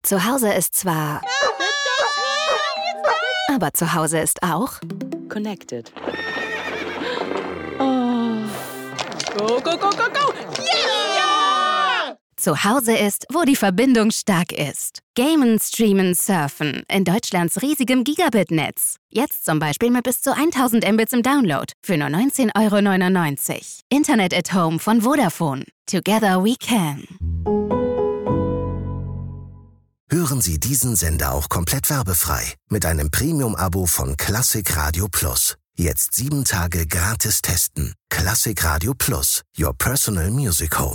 Zu Hause ist zwar... Aber zu Hause ist auch... Connected. Oh. Go, go, go, go, go! Yeah! Zu Hause ist, wo die Verbindung stark ist. Gamen, streamen, surfen. In Deutschlands riesigem Gigabit-Netz. Jetzt zum Beispiel mit bis zu 1000 Mbits im Download. Für nur 19,99 €. Internet at Home von Vodafone. Together we can. Hören Sie diesen Sender auch komplett werbefrei mit einem Premium-Abo von Klassik Radio Plus. Jetzt 7 Tage gratis testen. Klassik Radio Plus, your personal music home.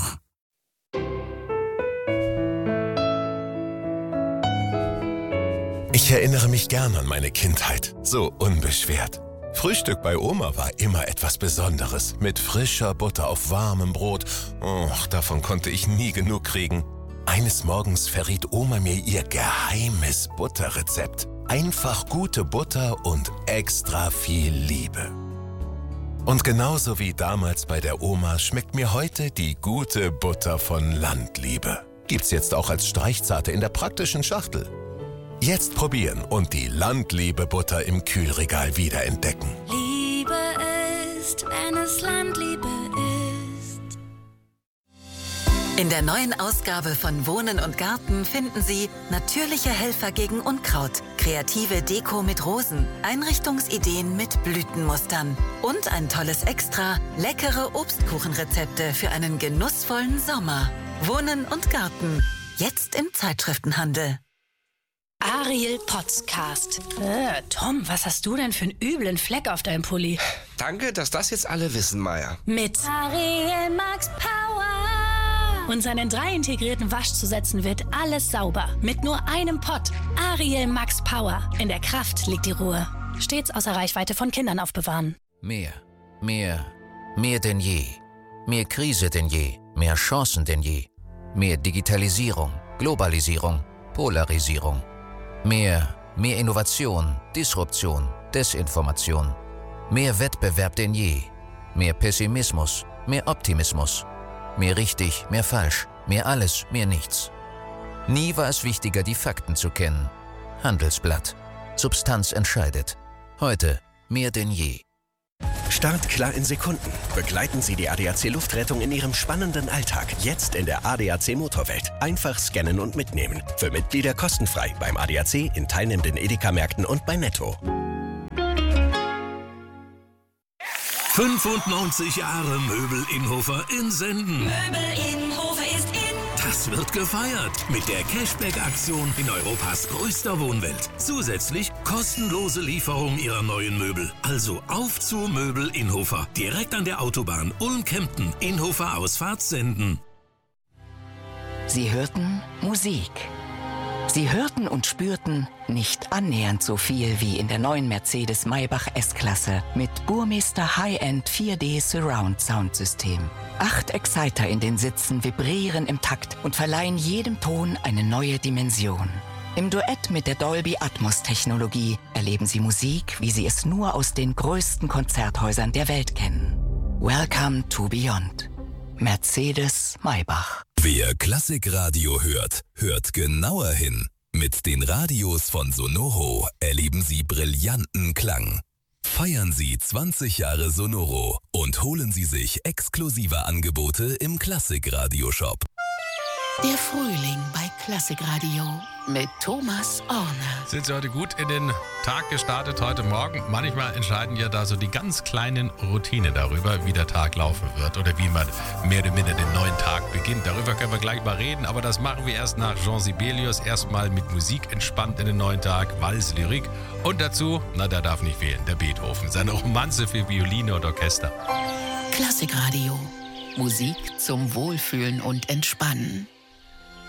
Ich erinnere mich gern an meine Kindheit, so unbeschwert. Frühstück bei Oma war immer etwas Besonderes, mit frischer Butter auf warmem Brot. Och, davon konnte ich nie genug kriegen. Eines Morgens verriet Oma mir ihr geheimes Butterrezept. Einfach gute Butter und extra viel Liebe. Und genauso wie damals bei der Oma schmeckt mir heute die gute Butter von Landliebe. Gibt's jetzt auch als Streichzarte in der praktischen Schachtel. Jetzt probieren und die Landliebe-Butter im Kühlregal wiederentdecken. Liebe ist, wenn es Landliebe ist. In der neuen Ausgabe von Wohnen und Garten finden Sie natürliche Helfer gegen Unkraut, kreative Deko mit Rosen, Einrichtungsideen mit Blütenmustern und ein tolles Extra, leckere Obstkuchenrezepte für einen genussvollen Sommer. Wohnen und Garten, jetzt im Zeitschriftenhandel. Ariel Podcast. Tom, was hast du denn für einen üblen Fleck auf deinem Pulli? Danke, dass das jetzt alle wissen, Maya. Mit Ariel Max Power. Und seinen 3 integrierten Waschzusätzen wird alles sauber. Mit nur einem Pott. Ariel Max Power. In der Kraft liegt die Ruhe. Stets außer Reichweite von Kindern aufbewahren. Mehr denn je. Mehr Krise denn je. Mehr Chancen denn je. Mehr Digitalisierung, Globalisierung, Polarisierung. Mehr Innovation, Disruption, Desinformation. Mehr Wettbewerb denn je. Mehr Pessimismus, mehr Optimismus. Mehr richtig, mehr falsch, mehr alles, mehr nichts. Nie war es wichtiger, die Fakten zu kennen. Handelsblatt. Substanz entscheidet. Heute mehr denn je. Startklar in Sekunden. Begleiten Sie die ADAC Luftrettung in Ihrem spannenden Alltag. Jetzt in der ADAC Motorwelt. Einfach scannen und mitnehmen. Für Mitglieder kostenfrei beim ADAC, in teilnehmenden Edeka-Märkten und bei Netto. 95 Jahre Möbel Inhofer in Senden. Möbel Inhofer ist in. Das wird gefeiert mit der Cashback-Aktion in Europas größter Wohnwelt. Zusätzlich kostenlose Lieferung Ihrer neuen Möbel. Also auf zu Möbel Inhofer. Direkt an der Autobahn Ulm-Kempten. Inhofer Ausfahrt Senden. Sie hörten Musik. Sie hörten und spürten nicht annähernd so viel wie in der neuen Mercedes-Maybach S-Klasse mit Burmester High-End 4D Surround Sound System. 8 Exciter in den Sitzen vibrieren im Takt und verleihen jedem Ton eine neue Dimension. Im Duett mit der Dolby Atmos Technologie erleben Sie Musik, wie Sie es nur aus den größten Konzerthäusern der Welt kennen. Welcome to Beyond. Mercedes-Maybach. Wer Klassikradio hört, hört genauer hin. Mit den Radios von Sonoro erleben Sie brillanten Klang. Feiern Sie 20 Jahre Sonoro und holen Sie sich exklusive Angebote im Klassikradio-Shop. Der Frühling bei Klassikradio mit Thomas Orner. Sind Sie heute gut in den Tag gestartet heute Morgen? Manchmal entscheiden ja da so die ganz kleinen Routinen darüber, wie der Tag laufen wird oder wie man mehr oder minder den neuen Tag beginnt. Darüber können wir gleich mal reden, aber das machen wir erst nach Jean Sibelius. Erstmal mit Musik entspannt in den neuen Tag, Vals, Lyrik und dazu, da darf nicht fehlen, der Beethoven, seine Romanze für Violine und Orchester. Klassikradio. Musik zum Wohlfühlen und Entspannen.